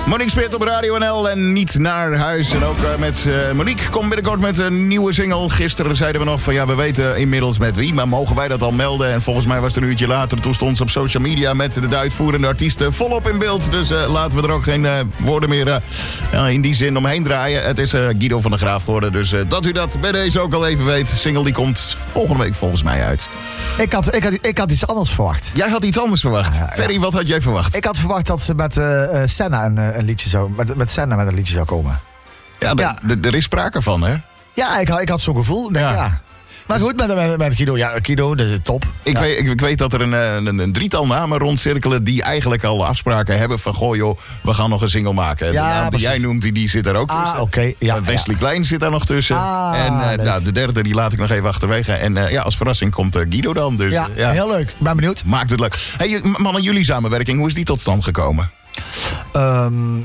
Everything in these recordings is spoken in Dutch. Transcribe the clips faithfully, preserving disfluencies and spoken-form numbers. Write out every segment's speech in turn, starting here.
Monique speelt op Radio N L en niet naar huis. En ook uh, met uh, Monique komt binnenkort met een nieuwe single. Gisteren zeiden we nog van ja, we weten inmiddels met wie. Maar mogen wij dat al melden? En volgens mij was het een uurtje later. Toen stond ze op social media met de uitvoerende artiesten volop in beeld. Dus uh, laten we er ook geen uh, woorden meer uh, uh, in die zin omheen draaien. Het is uh, Guido van der Graaf geworden. Dus uh, dat u dat bij deze ook al even weet. Single die komt volgende week volgens mij uit. Ik had, ik had, ik had iets anders verwacht. Jij had iets anders verwacht. Ja, ja. Ferry, wat had jij verwacht? Ik had verwacht dat ze met uh, Senna een, een liedje zou, met, met Senna met een liedje zou komen. Ja, Ja. er is sprake van, hè? Ja, ik, had- ik had zo'n gevoel. Denk, Ja. ja. Maar goed, met, met, met Guido. Ja, Guido, dat is top. Ik, Ja. weet, ik, ik weet dat er een, een, een drietal namen rondcirkelen die eigenlijk al afspraken hebben van goh joh, we gaan nog een single maken. En Ja, de naam die precies. jij noemt, die, die zit er ook Ah, tussen. oké. Ja, En Wesley ja. Klein zit daar nog tussen. Ah, en uh, leuk. nou, de derde die laat ik nog even achterwege. En uh, ja, als verrassing komt uh, Guido dan. Dus, Ja, uh, ja, heel leuk. Ik ben benieuwd. maakt het leuk. Hey, mannen, jullie samenwerking, hoe is die tot stand gekomen? Um,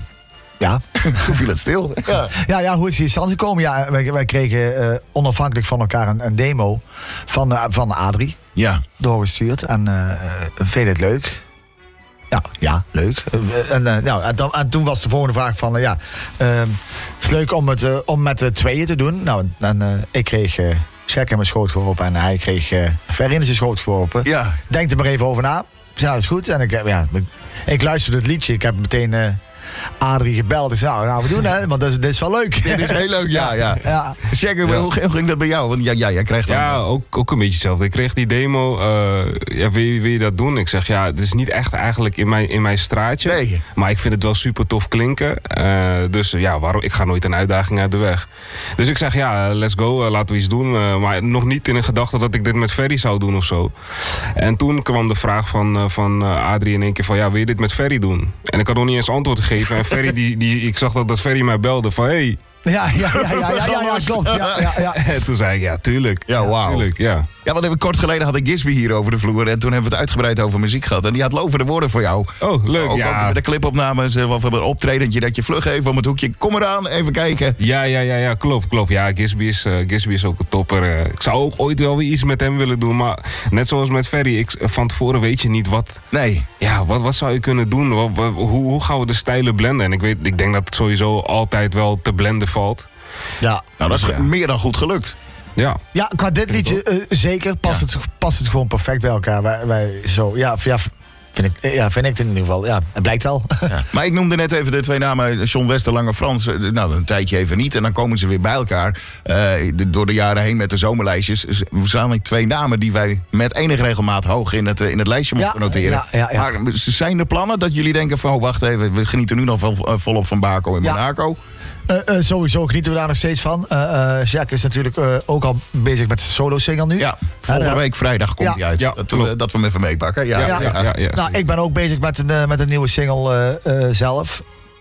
ja. Toen viel het stil. Ja. Ja, ja, hoe is die in stand gekomen? Ja, wij, wij kregen uh, onafhankelijk van elkaar een, een demo van, uh, van Adrie Ja. doorgestuurd. En uh, vind je het leuk? Ja, ja, leuk. Uh, en, uh, nou, en, dan, en toen was de volgende vraag van, uh, ja, uh, het is leuk om, het, uh, om met de tweeën te doen. Nou, en uh, ik kreeg uh, Jack in mijn schoot geworpen en hij kreeg uh, Ferry in zijn schoot geworpen. Ja. Denk er maar even over na. Ja, dat is goed. En ik, uh, ja, ik, ik luisterde het liedje. Ik heb meteen uh, Adrie gebeld. Ik zei, nou, gaan we doen, hè? Want dit is, dit is wel leuk. Dit is heel leuk, ja. ja. Ja. Check, Ja. hoe, hoe ging dat bij jou? Want ja, ja jij krijgt dan... Ja, ook, ook een beetje hetzelfde. Ik kreeg die demo. Uh, ja, wil, je, wil je dat doen? Ik zeg, ja, het is niet echt eigenlijk in mijn, in mijn straatje. Nee. Maar ik vind het wel super tof klinken. Uh, dus ja, waarom? Ik ga nooit een uitdaging uit de weg. Dus ik zeg, ja, let's go. Uh, laten we iets doen. Uh, maar nog niet in een gedachte dat ik dit met Ferry zou doen of zo. En toen kwam de vraag van, uh, van uh, Adrie in één keer van, ja, wil je dit met Ferry doen? En ik had nog niet eens antwoord gegeven. En Ferry, die, die, ik zag dat, dat Ferry mij belde van, hey. Ja, ja, ja, ja, ja, ja, ja, klopt. Ja, ja, ja. En toen zei ik, ja, tuurlijk. Ja, wauw. Tuurlijk, ja. Ja, want even kort geleden had ik Gisby hier over de vloer. En toen hebben we het uitgebreid over muziek gehad. En die had lovende woorden voor jou. Oh, leuk, ook, ja. ook met de clipopnames of een optredentje dat je vlug even om het hoekje. Kom eraan, even kijken. Ja, ja, ja, ja, klopt, klopt. Ja, Gisby is, uh, Gisby is ook een topper. Uh, ik zou ook ooit wel weer iets met hem willen doen. Maar net zoals met Ferry, ik, van tevoren weet je niet wat... Nee. Ja, wat, wat zou je kunnen doen? Wat, wat, hoe, hoe gaan we de stijlen blenden? En ik, weet, ik denk dat het sowieso altijd wel te blenden valt. Ja. Nou, dat is Ja. meer dan goed gelukt. Ja. Ja, qua dit liedje uh, zeker past, Ja. het, past het gewoon perfect bij elkaar. Wij, wij zo, ja, ja, vind ik, ja, vind ik het in ieder geval. Ja, het blijkt wel. Ja. Maar ik noemde net even de twee namen, John Wester, Lange Frans. Eh, Nou, een tijdje even niet. En dan komen ze weer bij elkaar. Uh, de, door de jaren heen met de zomerlijstjes. Waarschijnlijk twee namen die wij met enige regelmaat hoog in het, uh, in het lijstje moeten Ja, noteren. ja, ja, ja. Maar zijn er plannen dat jullie denken van, oh, wacht even, we genieten nu nog vol, uh, volop van Baco in Ja. Monaco? Uh, uh, sowieso genieten we daar nog steeds van. Uh, uh, Jack is natuurlijk uh, ook al bezig met zijn solo-single nu. Ja, volgende Uh, week vrijdag komt ja. hij uit. Ja, dat, we, klopt. dat we hem even meepakken. Ja, Ja, ja, ja, ja. ja, ja, Nou, ik ben ook bezig met een, uh, met een nieuwe single uh, uh, zelf.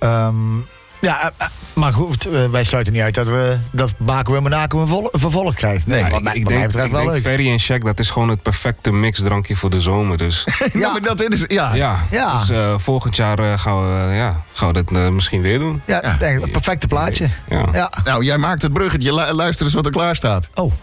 Um, ja, uh, uh, maar goed, uh, wij sluiten niet uit dat we dat Baco in Monaco een, vol, een vervolg krijgt. Nee, Ja, wat, ik, mij, ik wat denk, mij betreft ik wel denk leuk. Ferry en Shaq, dat is gewoon het perfecte mixdrankje voor de zomer. Dus Ja, maar dat is, ja. ja, Ja. Dus uh, volgend jaar uh, gaan, we, uh, ja, gaan we dat uh, misschien weer doen. Ja, Ja. denk ik, het perfecte plaatje. Ja. Ja. Nou, jij maakt het bruggetje. Lu- Luister eens wat er klaar staat. Oh.